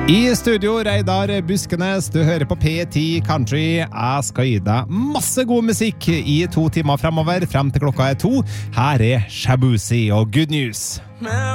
I studio, Reidar Buskenes, du hører på P10 Country. Jeg skal gi deg masse god musikk i 2 timer fremover, frem til klokka er 2. Her er Shabuzi og Good News.